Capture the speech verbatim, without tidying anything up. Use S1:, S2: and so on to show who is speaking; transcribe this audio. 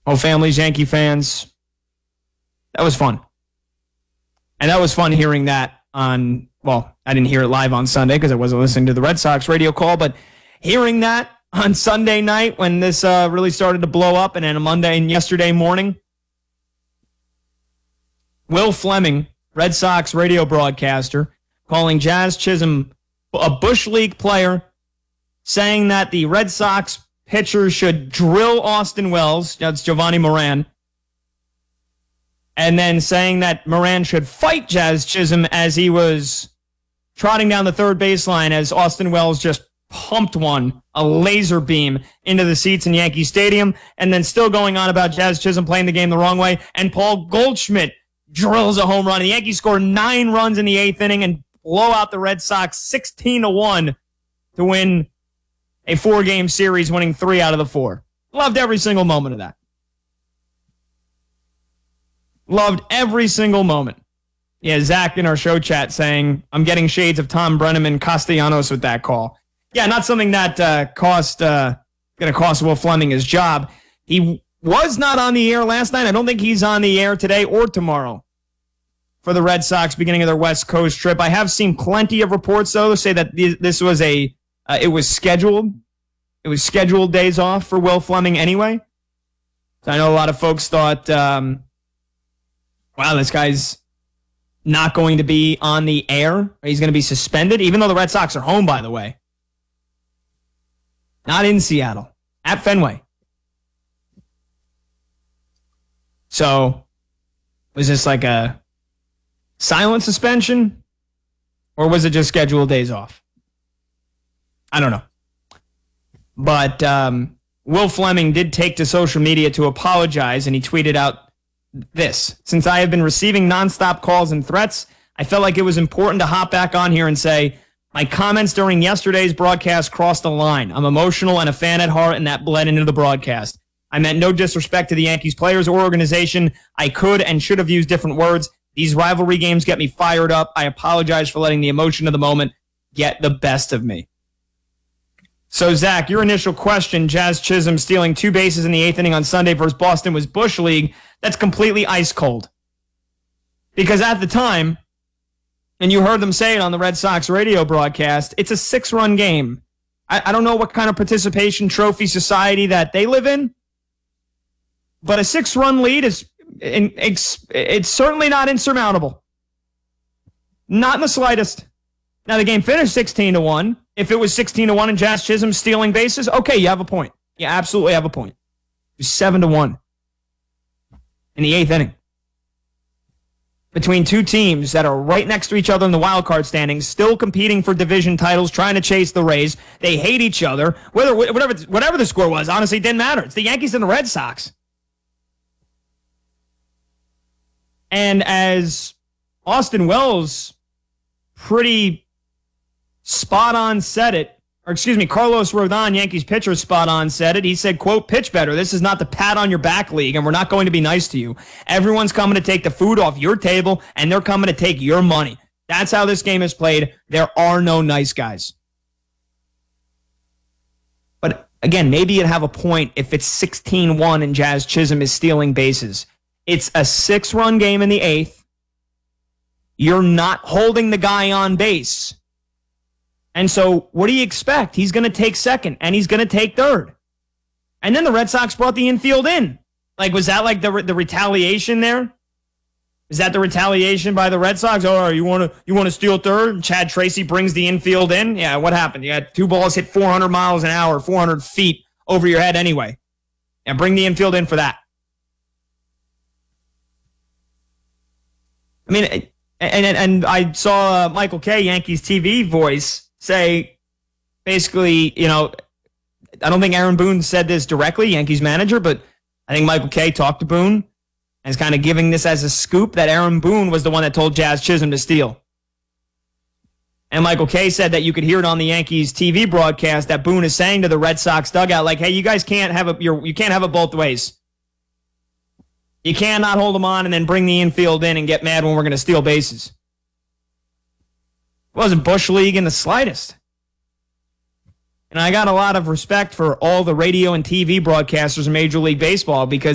S1: whole family's Yankee fans. That was fun. And that was fun hearing that on, well, I didn't hear it live on Sunday because I wasn't listening to the Red Sox radio call, but hearing that on Sunday night when this uh, really started to blow up, and then a Monday and yesterday morning, Will Fleming, Red Sox radio broadcaster, calling Jazz Chisholm a Bush League player, saying that the Red Sox pitcher should drill Austin Wells, that's Giovanni Moran, and then saying that Moran should fight Jazz Chisholm as he was trotting down the third baseline as Austin Wells just pumped one, a laser beam, into the seats in Yankee Stadium, and then still going on about Jazz Chisholm playing the game the wrong way, and Paul Goldschmidt drills a home run. The Yankees score nine runs in the eighth inning and blow out the Red Sox sixteen to one to win a four-game series, winning three out of the four. Loved every single moment of that. Loved every single moment. Yeah, Zach in our show chat saying, I'm getting shades of Tom Brenneman Castellanos with that call. Yeah, not something that uh, cost uh, going to cost Will Fleming his job. He was not on the air last night. I don't think he's on the air today or tomorrow for the Red Sox beginning of their West Coast trip. I have seen plenty of reports, though, say that this was a, uh, it was scheduled. It was scheduled days off for Will Fleming anyway. So I know a lot of folks thought, um, wow, this guy's not going to be on the air. He's going to be suspended, even though the Red Sox are home, by the way. Not in Seattle, at Fenway. So, was this like a silent suspension? Or was it just scheduled days off? I don't know. But um, Will Fleming did take to social media to apologize, and he tweeted out this. Since I have been receiving nonstop calls and threats, I felt like it was important to hop back on here and say, my comments during yesterday's broadcast crossed a line. I'm emotional and a fan at heart, and that bled into the broadcast. I meant no disrespect to the Yankees players or organization. I could and should have used different words. These rivalry games get me fired up. I apologize for letting the emotion of the moment get the best of me. So, Zach, your initial question, Jazz Chisholm stealing two bases in the eighth inning on Sunday versus Boston was Bush League. That's completely ice cold. Because at the time, and you heard them say it on the Red Sox radio broadcast, it's a six-run game. I, I don't know what kind of participation trophy society that they live in, but a six-run lead is in, it's, it's certainly not insurmountable. Not in the slightest. Now, the game finished sixteen to one. If it was sixteen to one and Jazz Chisholm stealing bases, okay, you have a point. You absolutely have a point. It was seven to one in the eighth inning. Between two teams that are right next to each other in the wild card standings, still competing for division titles, trying to chase the Rays. They hate each other. Whether whatever whatever the score was, honestly, it didn't matter. It's the Yankees and the Red Sox. And as Austin Wells pretty spot on said it, or excuse me, Carlos Rodon, Yankees pitcher, spot on said it. He said, quote, pitch better. This is not the pat on your back league, and we're not going to be nice to you. Everyone's coming to take the food off your table, and they're coming to take your money. That's how this game is played. There are no nice guys. But again, maybe you'd have a point if it's sixteen one and Jazz Chisholm is stealing bases. It's a six-run game in the eighth. You're not holding the guy on base. And so what do you expect? He's going to take second, and he's going to take third. And then the Red Sox brought the infield in. Like, was that like the the retaliation there? Is that the retaliation by the Red Sox? Oh, you want to you want to steal third? And Chad Tracy brings the infield in? Yeah, what happened? You had two balls hit four hundred miles an hour, four hundred feet over your head anyway. And bring the infield in for that. I mean, and and, and I saw uh, Michael Kay, Yankees T V voice, say basically, you know, I don't think Aaron Boone said this directly, Yankees manager, but I think Michael Kay talked to Boone and is kind of giving this as a scoop that Aaron Boone was the one that told Jazz Chisholm to steal. And Michael Kay said that you could hear it on the Yankees T V broadcast that Boone is saying to the Red Sox dugout, like, hey, you guys can't have a you're, you can't have it both ways. You cannot hold them on and then bring the infield in and get mad when we're going to steal bases. It wasn't Bush League in the slightest. And I got a lot of respect for all the radio and T V broadcasters in Major League Baseball because